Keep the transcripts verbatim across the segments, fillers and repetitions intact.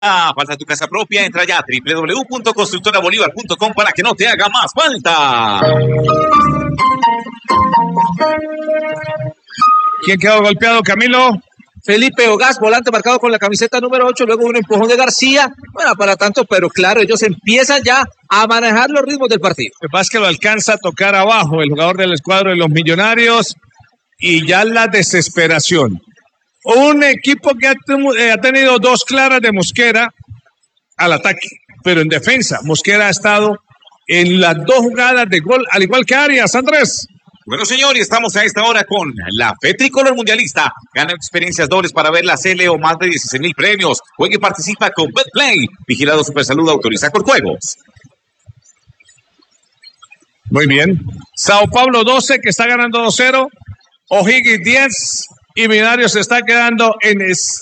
Ah, falta tu casa propia, entra ya a doble u doble u doble u punto constructora bolívar punto com para que no te haga más falta. ¿Quién quedó golpeado, Camilo? Felipe Ogaz, volante marcado con la camiseta número ocho, luego un empujón de García. Bueno, para tanto, pero claro, ellos empiezan ya a manejar los ritmos del partido. Lo que pasa es que lo alcanza a tocar abajo el jugador del escuadro de los Millonarios y ya la desesperación. Un equipo que ha, eh, ha tenido dos claras de Mosquera al ataque, pero en defensa. Mosquera ha estado en las dos jugadas de gol, al igual que Arias, Andrés. Bueno, señor, y estamos a esta hora con la F E Tricolor Mundialista. Gana experiencias dobles para ver la C L o más de dieciséis mil premios. Juegue y participa con BetPlay. Vigilado Supersalud, autoriza con juegos. Muy bien. Sao Paulo doce, que está ganando dos cero. O'Higgins diez. Y Millonarios se está quedando en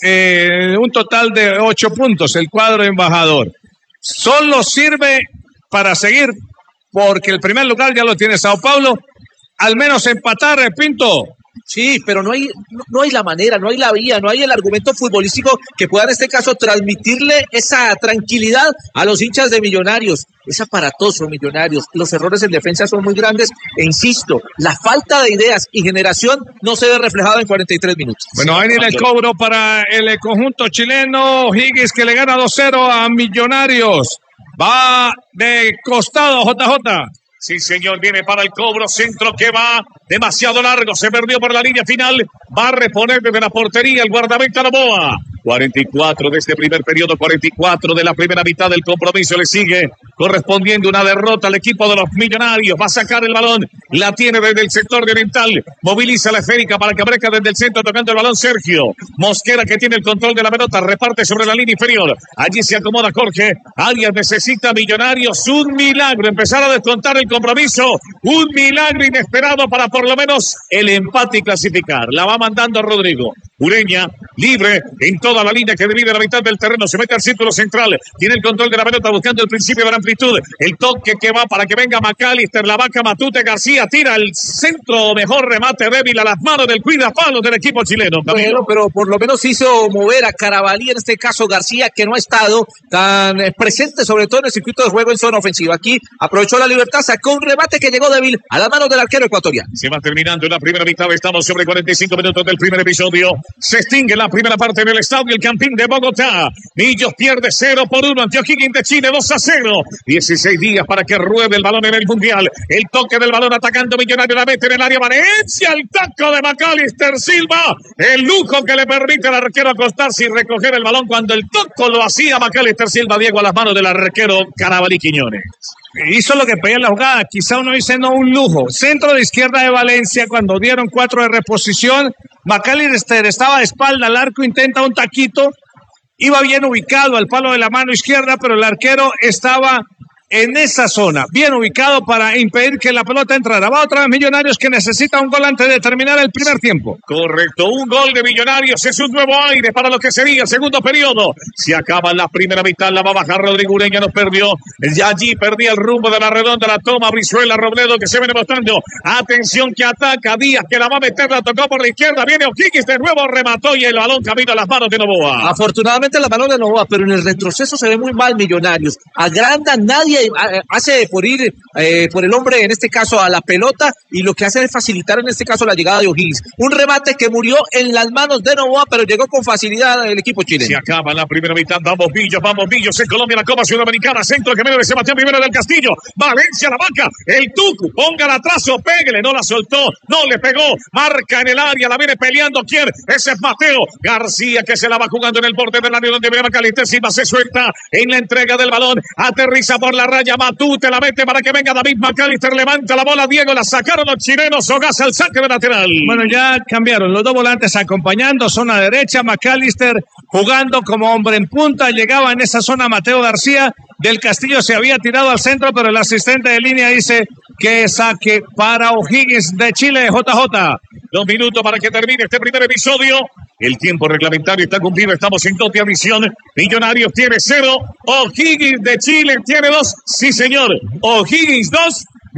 eh, un total de ocho puntos. El cuadro embajador. Solo sirve para seguir, porque el primer lugar ya lo tiene Sao Paulo. Al menos empatar, Pinto. Sí, pero no hay, no, no hay la manera, no hay la vía, no hay el argumento futbolístico que pueda en este caso transmitirle esa tranquilidad a los hinchas de Millonarios. Es aparatoso, Millonarios. Los errores en defensa son muy grandes e insisto, la falta de ideas y generación no se ve reflejado en cuarenta y tres minutos. Bueno, ahí viene el cobro para el conjunto chileno. Higgins que le gana dos cero a Millonarios. Va de costado, J J. Sí, señor, viene para el cobro, centro que va demasiado largo, se perdió por la línea final, va a reponer desde la portería el guardameta Novoa. cuarenta y cuatro de este primer periodo, cuarenta y cuatro de la primera mitad del compromiso, le sigue correspondiendo una derrota al equipo de los Millonarios, va a sacar el balón, la tiene desde el sector de oriental, moviliza la esférica para que aparezca desde el centro tocando el balón Sergio Mosquera, que tiene el control de la pelota, reparte sobre la línea inferior, allí se acomoda Jorge, Arias necesita Millonarios, un milagro, empezar a descontar el compromiso, un milagro inesperado para por lo menos el empate y clasificar, la va mandando Rodrigo, Ureña, libre en toda la línea que divide la mitad del terreno, se mete al círculo central, tiene el control de la pelota buscando el principio de la amplitud, el toque que va para que venga McAllister, la vaca Matute, García tira el centro, mejor remate débil a las manos del cuidapalos del equipo chileno. Bueno, pero por lo menos hizo mover a Carabalí, en este caso García, que no ha estado tan eh, presente, sobre todo en el circuito de juego en zona ofensiva. Aquí aprovechó la libertad, sacó un remate que llegó débil a las manos del arquero ecuatoriano. Se va terminando la primera mitad, estamos sobre cuarenta y cinco minutos del primer episodio, se extingue la primera parte del estadio El Campín de Bogotá. Millos pierde cero por uno ante O'Higgins de Chile, dos a cero. dieciséis días para que ruede el balón en el Mundial. El toque del balón atacando Millonario, la mete en el área Valencia, el taco de McAllister Silva. El lujo que le permite al arquero acostarse y recoger el balón cuando el toco lo hacía McAllister Silva, Diego, a las manos del arquero Carabalí Quiñones. Hizo lo que pedía la jugada, quizá uno dice no un lujo. Centro de izquierda de Valencia cuando dieron cuatro de reposición. McAllister estaba de espalda al arco, intenta un taquito. Iba bien ubicado al palo de la mano izquierda, pero el arquero estaba en esa zona, bien ubicado para impedir que la pelota entrara. Va otra vez Millonarios, que necesita un gol antes de terminar el primer tiempo. Correcto, un gol de Millonarios, es un nuevo aire para lo que sería el segundo periodo. Se acaba la primera mitad, la va a bajar Rodrigo Ureña, nos perdió. Ya allí perdía el rumbo de la redonda, la toma Brizuela, Robledo, que se viene mostrando. Atención que ataca Díaz, que la va a meter, la tocó por la izquierda, viene O'Higgins, de nuevo remató y el balón camina a las manos de Novoa. Afortunadamente las manos de Novoa, pero en el retroceso se ve muy mal Millonarios. Agranda, nadie hace por ir eh, por el hombre, en este caso a la pelota, y lo que hace es facilitar en este caso la llegada de O'Higgins. Un remate que murió en las manos de Novoa, pero llegó con facilidad el equipo chileno. Se acaba la primera mitad, vamos Villos, vamos Villos en Colombia, la Copa Sudamericana, centro que medio de Sebastián Rivera del Castillo, Valencia la vaca, el Tucu, ponga el atraso, péguele, no la soltó, no le pegó, marca en el área, la viene peleando, ¿quién? Ese es Mateo García, que se la va jugando en el borde del área donde viene McAllister Silva, se suelta en la entrega del balón, aterriza por la raya, Matute la mete para que venga David McAllister, levanta la bola, Diego, la sacaron los chilenos, Ogaz al saque de lateral. Bueno, ya cambiaron los dos volantes acompañando, zona derecha, McAllister jugando como hombre en punta, llegaba en esa zona Mateo García, del Castillo se había tirado al centro, pero el asistente de línea dice que saque para O'Higgins de Chile, J J. Dos minutos para que termine este primer episodio. El tiempo reglamentario está cumplido. Estamos en doble adición. Millonarios tiene cero. O'Higgins de Chile tiene dos. Sí, señor. O'Higgins dos.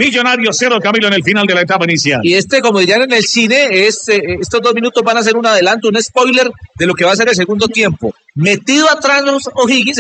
Millonarios cero, Camilo, en el final de la etapa inicial. Y este, como dirían en el cine, es, eh, estos dos minutos van a ser un adelanto, un spoiler de lo que va a ser el segundo tiempo. Metido atrás los O'Higgins.